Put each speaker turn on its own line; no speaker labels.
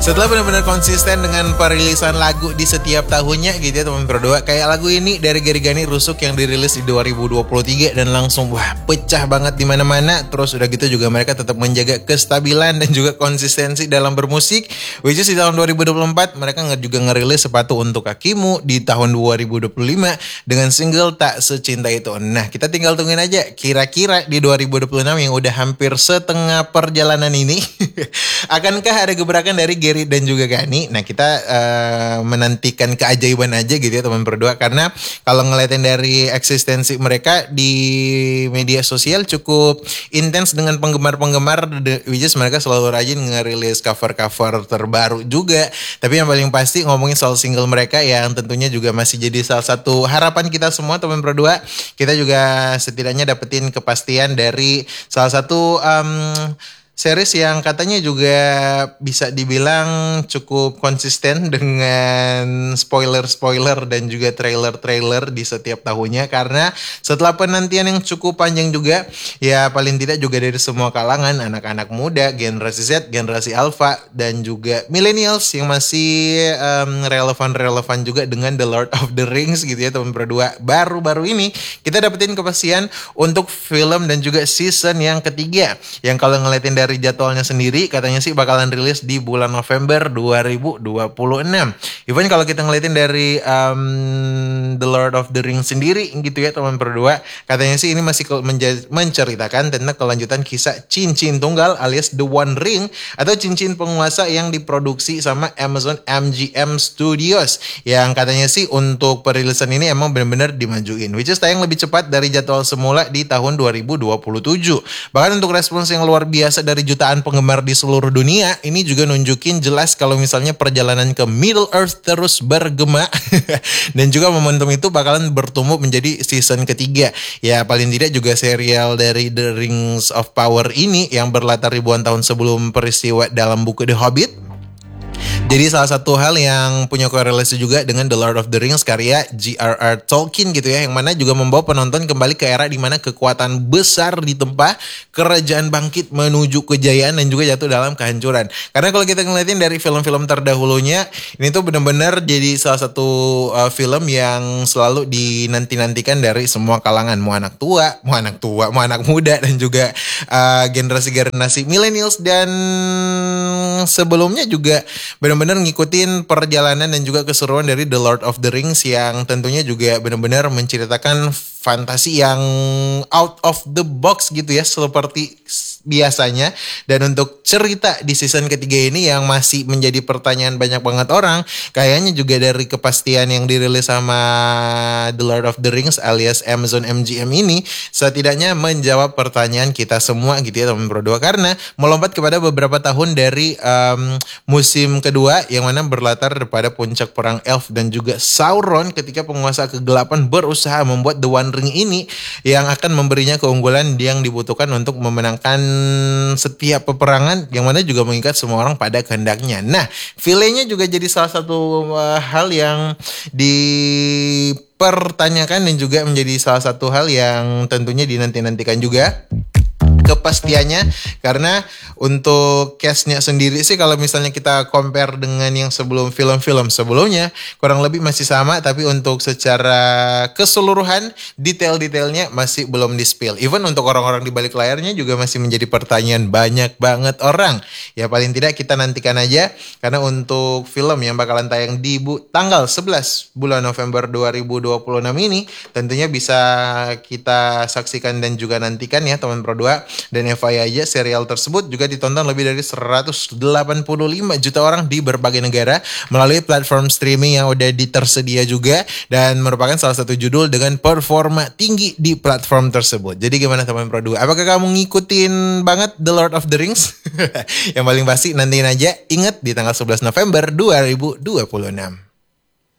Setelah benar-benar konsisten dengan perilisan lagu di setiap tahunnya gitu ya teman berdua. Kayak lagu ini dari Gerigani Rusuk yang dirilis di 2023 dan langsung wah pecah banget di mana-mana. Terus udah gitu juga mereka tetap menjaga kestabilan dan juga konsistensi dalam bermusik. Which is di tahun 2024 mereka juga ngerilis Sepatu Untuk Kakimu di tahun 2025 dengan single Tak Secinta Itu. Nah, kita tinggal tungguin aja kira-kira di 2026 yang udah hampir setengah perjalanan ini akankah ada gebrakan dari Geri dan juga Gani. Nah, kita menantikan keajaiban aja gitu ya teman berdua, karena kalau ngeliatin dari eksistensi mereka di media sosial cukup intens dengan penggemar-penggemar, which is mereka selalu rajin ngerilis cover-cover terbaru juga. Tapi yang paling pasti ngomongin soal single mereka yang tentunya juga masih jadi salah satu harapan kita semua teman berdua. Kita juga setidaknya dapetin kepastian dari salah satu series yang katanya juga bisa dibilang cukup konsisten dengan spoiler-spoiler dan juga trailer-trailer di setiap tahunnya. Karena setelah penantian yang cukup panjang juga, ya paling tidak juga dari semua kalangan, anak-anak muda, generasi Z, generasi Alpha, dan juga millennials yang masih relevan-relevan juga dengan The Lord of the Rings gitu ya teman berdua. Baru-baru ini kita dapetin kepastian untuk film dan juga season yang ketiga, yang kalau ngeliatin dari jadwalnya sendiri katanya sih bakalan rilis di bulan November 2026. Even kalau kita ngeliatin dari The Lord of the Rings sendiri gitu ya teman berdua, katanya sih ini masih menceritakan tentang kelanjutan kisah cincin tunggal alias The One Ring atau cincin penguasa yang diproduksi sama Amazon MGM Studios, yang katanya sih untuk perilisan ini emang benar-benar dimajuin, which is tayang lebih cepat dari jadwal semula di tahun 2027. Bahkan untuk respons yang luar biasa dari jutaan penggemar di seluruh dunia, ini juga nunjukin jelas kalau misalnya perjalanan ke Middle Earth terus bergema dan juga momentum itu bakalan bertumbuh menjadi season ketiga. Ya paling tidak juga serial dari The Rings of Power ini yang berlatar ribuan tahun sebelum peristiwa dalam buku The Hobbit, jadi salah satu hal yang punya korelasi juga dengan The Lord of the Rings karya J.R.R. Tolkien gitu ya, yang mana juga membawa penonton kembali ke era di mana kekuatan besar ditempa, kerajaan bangkit menuju kejayaan dan juga jatuh dalam kehancuran. Karena kalau kita ngeliatin dari film-film terdahulunya, ini tuh benar-benar jadi salah satu film yang selalu dinanti-nantikan dari semua kalangan, mau anak tua, mau anak muda, dan juga generasi-generasi millennials dan sebelumnya juga benar-benar ngikutin perjalanan dan juga keseruan dari The Lord of the Rings yang tentunya juga benar-benar menceritakan fantasi yang out of the box gitu ya seperti biasanya. Dan untuk cerita di season ketiga ini yang masih menjadi pertanyaan banyak banget orang, kayaknya juga dari kepastian yang dirilis sama The Lord of the Rings alias Amazon MGM ini setidaknya menjawab pertanyaan kita semua gitu ya teman berdua, karena melompat kepada beberapa tahun dari musim kedua yang mana berlatar pada puncak perang elf dan juga Sauron ketika penguasa kegelapan berusaha membuat The One Ring ini yang akan memberinya keunggulan yang dibutuhkan untuk memenangkan setiap peperangan, yang mana juga mengikat semua orang pada kehendaknya. Nah, filenya juga jadi salah satu hal yang dipertanyakan dan juga menjadi salah satu hal yang tentunya dinanti-nantikan juga kepastiannya. Karena untuk cast-nya sendiri sih kalau misalnya kita compare dengan yang sebelum film-film sebelumnya kurang lebih masih sama, tapi untuk secara keseluruhan detail-detailnya masih belum di-spill. Even untuk orang-orang di balik layarnya juga masih menjadi pertanyaan banyak banget orang. Ya paling tidak kita nantikan aja, karena untuk film yang bakalan tayang di tanggal 11 bulan November 2026 ini tentunya bisa kita saksikan dan juga nantikan ya teman berdua. Dan FYI aja, serial tersebut juga ditonton lebih dari 185 juta orang di berbagai negara melalui platform streaming yang udah tersedia juga, dan merupakan salah satu judul dengan performa tinggi di platform tersebut. Jadi gimana teman Pro 2? Apakah kamu ngikutin banget The Lord of the Rings? Yang paling pasti nantiin aja, ingat di tanggal 11 November 2026.